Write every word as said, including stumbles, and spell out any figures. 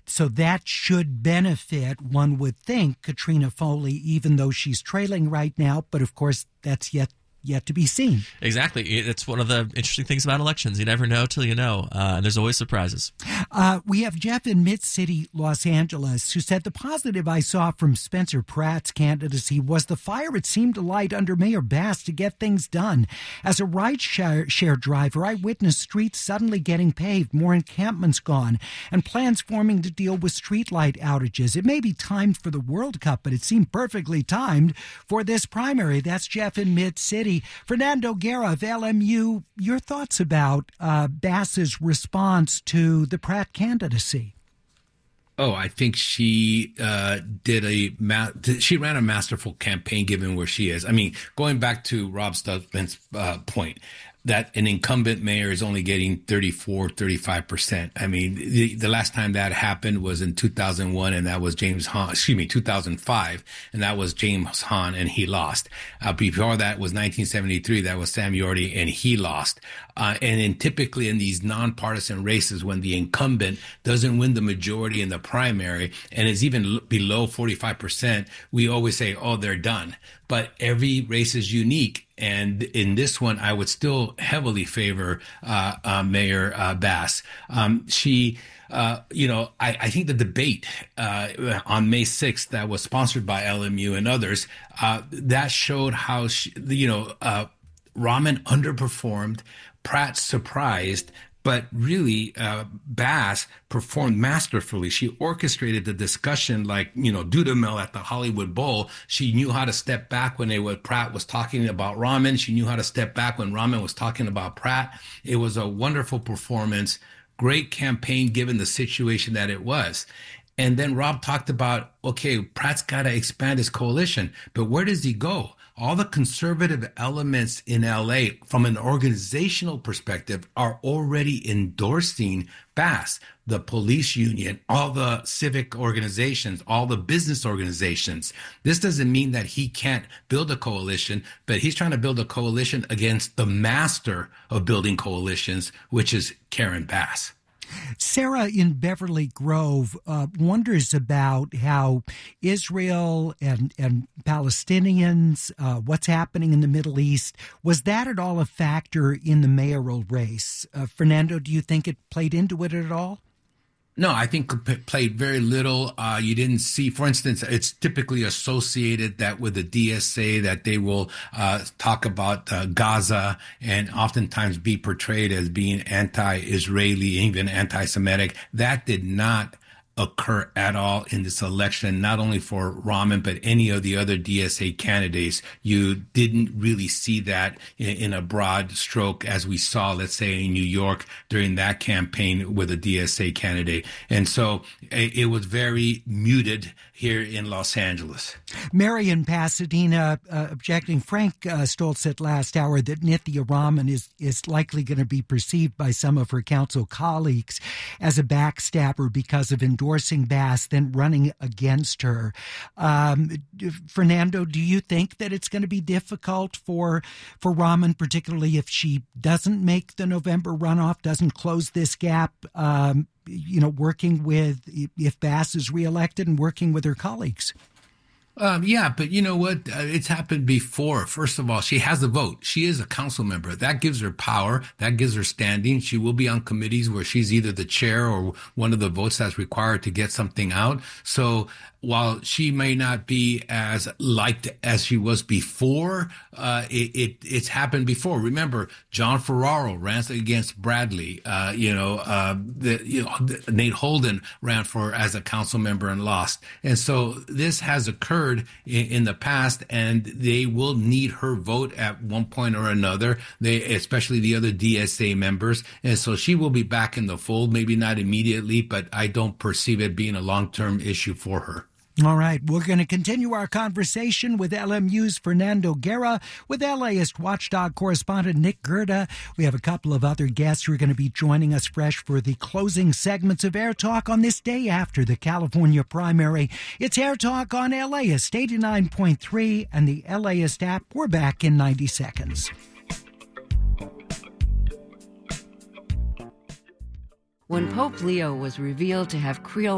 so that should benefit, one would think, Katrina Foley, even though she's trailing right now. But of course, that's yet yet to be seen. Exactly. It's one of the interesting things about elections. You never know till you know, uh, and there's always surprises. Uh, we have Jeff in Mid-City, Los Angeles, who said the positive I saw from Spencer Pratt's candidacy was the fire it seemed to light under Mayor Bass to get things done. As a ride-share share driver, I witnessed streets suddenly getting paved, more encampments gone, and plans forming to deal with streetlight outages. It may be timed for the World Cup, but it seemed perfectly timed for this primary. That's Jeff in Mid-City. Fernando Guerra of L M U, your thoughts about uh, Bass's response to the Pratt candidacy? Oh, I think she uh, did a ma- she ran a masterful campaign given where she is. I mean, going back to Rob Stubbsman's uh, point, that an incumbent mayor is only getting thirty-four, thirty-five percent. I mean, the, the last time that happened was in two thousand one, and that was James Hahn, excuse me, two thousand five, and that was James Hahn, and he lost. Uh, before that was nineteen seventy-three, that was Sam Yorty, and he lost. Uh, and then typically in these nonpartisan races, when the incumbent doesn't win the majority in the primary and is even l- below forty-five percent, we always say, oh, they're done. But every race is unique. And in this one, I would still heavily favor uh, uh, Mayor uh, Bass. Um, she, uh, you know, I, I think the debate uh, on May sixth that was sponsored by L M U and others, uh, that showed how, she, you know, uh, Rahman underperformed, Pratt surprised, but really, uh, Bass performed masterfully. She orchestrated the discussion like, you know, Dudamel at the Hollywood Bowl. She knew how to step back when they were, Pratt was talking about Rahman. She knew how to step back when Rahman was talking about Pratt. It was a wonderful performance, great campaign given the situation that it was. And then Rob talked about, okay, Pratt's got to expand his coalition, but where does he go? All the conservative elements in L A from an organizational perspective are already endorsing Bass, the police union, all the civic organizations, all the business organizations. This doesn't mean that he can't build a coalition, but he's trying to build a coalition against the master of building coalitions, which is Karen Bass. Sarah in Beverly Grove uh, wonders about how Israel and, and Palestinians, uh, what's happening in the Middle East, was that at all a factor in the mayoral race? Uh, Fernando, do you think it played into it at all? No, I think it played very little. Uh, you didn't see, for instance, it's typically associated that with the D S A that they will uh, talk about uh, Gaza and oftentimes be portrayed as being anti-Israeli, even anti-Semitic. That did not occur at all in this election, not only for Rahman, but any of the other D S A candidates. You didn't really see that in, in a broad stroke as we saw, let's say, in New York during that campaign with a D S A candidate. And so it, it was very muted here in Los Angeles. Mary in Pasadena uh, objecting. Frank uh, Stoltz said last hour that Nithya Rahman is, is likely going to be perceived by some of her council colleagues as a backstabber because of endorsing Bass, then running against her. Um, Fernando, do you think that it's going to be difficult for, for Rahman, particularly if she doesn't make the November runoff, doesn't close this gap, um, you know, working with, if Bass is reelected and working with her colleagues? Um, yeah, but you know what? Uh, it's happened before. First of all, she has a vote. She is a council member. That gives her power. That gives her standing. She will be on committees where she's either the chair or one of the votes that's required to get something out. So while she may not be as liked as she was before, uh, it, it, it's happened before. Remember, John Ferraro ran against Bradley. Uh, you know, uh, the, you know, Nate Holden ran for as a council member and lost. And so this has occurred in, in the past, and they will need her vote at one point or another. They, especially the other D S A members. And so she will be back in the fold, maybe not immediately, but I don't perceive it being a long-term issue for her. All right, we're going to continue our conversation with L M U's Fernando Guerra, with LAist Watchdog correspondent Nick Gerda. We have a couple of other guests who are going to be joining us fresh for the closing segments of Air Talk on this day after the California primary. It's Air Talk on LAist eighty-nine point three and the LAist app. We're back in ninety seconds. When Pope Leo was revealed to have Creole